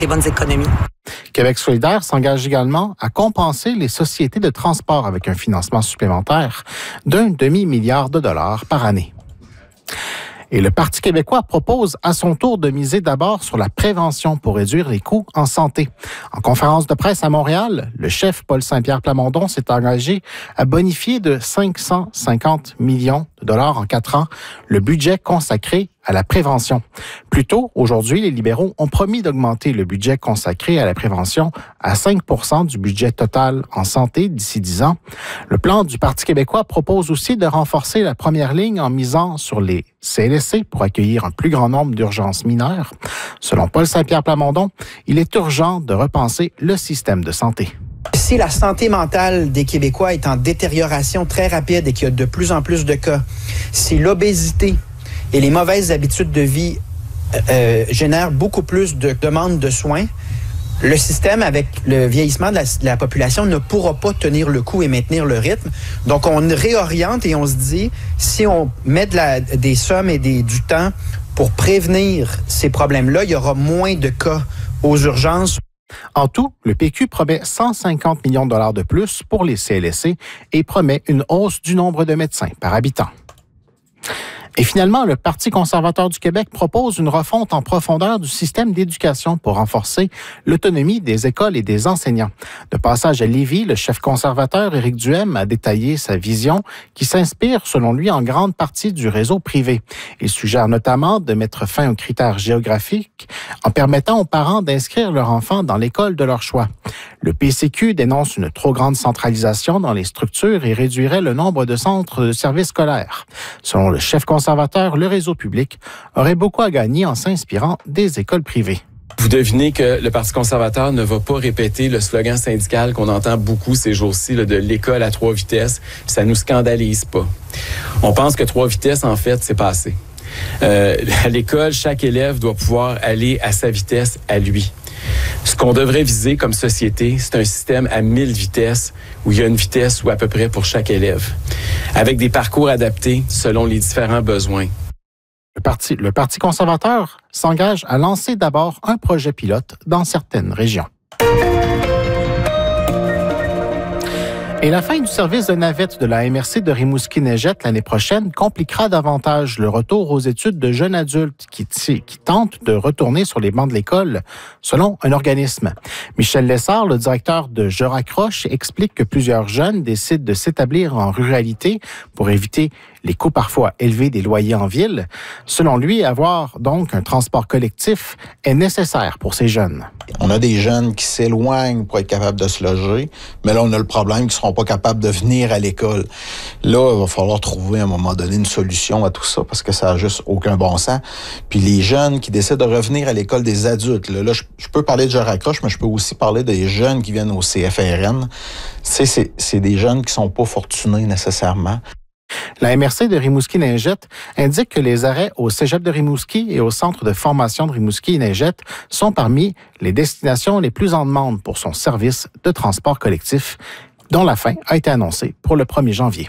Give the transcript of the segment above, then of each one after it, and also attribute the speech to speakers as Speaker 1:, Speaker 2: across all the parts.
Speaker 1: des bonnes économies.
Speaker 2: Québec solidaire s'engage également à compenser les sociétés de transport avec un financement supplémentaire d'1 demi-milliard de dollars par année. Et le Parti québécois propose à son tour de miser d'abord sur la prévention pour réduire les coûts en santé. En conférence de presse à Montréal, le chef Paul Saint-Pierre Plamondon s'est engagé à bonifier de 550 millions de dollars en 4 ans le budget consacré à la prévention. Plus tôt, aujourd'hui, les libéraux ont promis d'augmenter le budget consacré à la prévention à 5 % du budget total en santé d'ici 10 ans. Le plan du Parti québécois propose aussi de renforcer la première ligne en misant sur les CLSC pour accueillir un plus grand nombre d'urgences mineures. Selon Paul Saint-Pierre Plamondon, il est urgent de repenser le système de santé.
Speaker 3: Si la santé mentale des Québécois est en détérioration très rapide et qu'il y a de plus en plus de cas, si l'obésité et les mauvaises habitudes de vie génèrent beaucoup plus de demandes de soins, le système, avec le vieillissement de la population, ne pourra pas tenir le coup et maintenir le rythme. Donc, on réoriente et on se dit, si on met des sommes et du temps pour prévenir ces problèmes-là, il y aura moins de cas aux urgences.
Speaker 2: En tout, le PQ promet 150 millions de dollars de plus pour les CLSC et promet une hausse du nombre de médecins par habitant. Et finalement, le Parti conservateur du Québec propose une refonte en profondeur du système d'éducation pour renforcer l'autonomie des écoles et des enseignants. De passage à Lévis, le chef conservateur Éric Duhem a détaillé sa vision qui s'inspire, selon lui, en grande partie du réseau privé. Il suggère notamment de mettre fin aux critères géographiques en permettant aux parents d'inscrire leur enfant dans l'école de leur choix. Le PCQ dénonce une trop grande centralisation dans les structures et réduirait le nombre de centres de services scolaires. Selon le chef conservateur, le réseau public aurait beaucoup à gagner en s'inspirant des écoles privées.
Speaker 4: Vous devinez que le Parti conservateur ne va pas répéter le slogan syndical qu'on entend beaucoup ces jours-ci là, de l'école à 3 vitesses. Ça nous scandalise pas. On pense que 3 vitesses, en fait, c'est pas assez. À l'école, chaque élève doit pouvoir aller à sa vitesse à lui. Ce qu'on devrait viser comme société, c'est un système à 1000 vitesses où il y a une vitesse ou à peu près pour chaque élève, avec des parcours adaptés selon les différents besoins.
Speaker 2: Le Parti conservateur s'engage à lancer d'abord un projet pilote dans certaines régions. Et la fin du service de navette de la MRC de Rimouski-Neigette l'année prochaine compliquera davantage le retour aux études de jeunes adultes qui tentent de retourner sur les bancs de l'école, selon un organisme. Michel Lessard, le directeur de Je raccroche, explique que plusieurs jeunes décident de s'établir en ruralité pour éviter les coûts parfois élevés des loyers en ville. Selon lui, avoir donc un transport collectif est nécessaire pour ces jeunes.
Speaker 5: On a des jeunes qui s'éloignent pour être capables de se loger, mais là, on a le problème qu'ils ne seront pas capables de venir à l'école. Là, il va falloir trouver à un moment donné une solution à tout ça parce que ça n'a juste aucun bon sens. Puis les jeunes qui décident de revenir à l'école des adultes, là je peux parler de Je raccroche, mais je peux aussi parler des jeunes qui viennent au CFRN. C'est des jeunes qui ne sont pas fortunés nécessairement.
Speaker 2: La MRC de Rimouski-Neigette indique que les arrêts au Cégep de Rimouski et au Centre de formation de Rimouski-Neigette sont parmi les destinations les plus en demande pour son service de transport collectif, dont la fin a été annoncée pour le 1er janvier.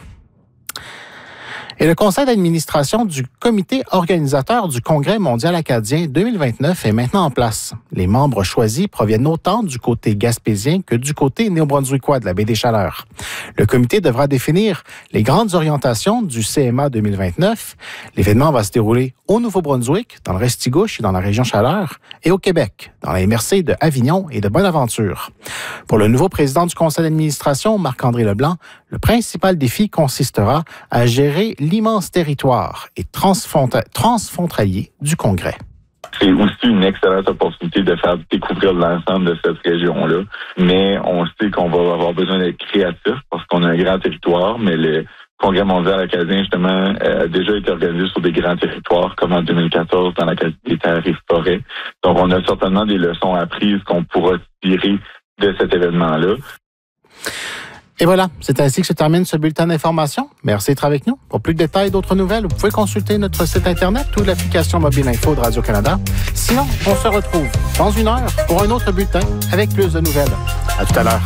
Speaker 2: Et le conseil d'administration du comité organisateur du Congrès mondial acadien 2029 est maintenant en place. Les membres choisis proviennent autant du côté gaspésien que du côté néo-brunswickois de la baie des Chaleurs. Le comité devra définir les grandes orientations du CMA 2029. L'événement va se dérouler au Nouveau-Brunswick, dans le Restigouche et dans la région Chaleur, et au Québec, dans la MRC de Avignon et de Bonaventure. Pour le nouveau président du conseil d'administration, Marc-André Leblanc, le principal défi consistera à gérer l'immense territoire et transfrontalier du Congrès.
Speaker 6: C'est aussi une excellente opportunité de faire découvrir l'ensemble de cette région-là. Mais on sait qu'on va avoir besoin d'être créatif parce qu'on a un grand territoire, mais le Congrès mondial acadien, justement, a déjà été organisé sur des grands territoires, comme en 2014 dans la des terres et forêts. Donc, on a certainement des leçons apprises qu'on pourra tirer de cet événement-là.
Speaker 2: Et voilà, c'est ainsi que se termine ce bulletin d'information. Merci d'être avec nous. Pour plus de détails et d'autres nouvelles, vous pouvez consulter notre site Internet ou l'application mobile info de Radio-Canada. Sinon, on se retrouve dans 1 heure pour un autre bulletin avec plus de nouvelles. À tout à l'heure.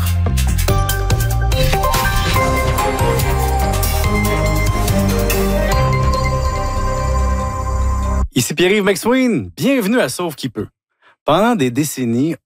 Speaker 7: Ici Pierre-Yves McSween. Bienvenue à Sauve qui peut.
Speaker 1: Pendant des décennies,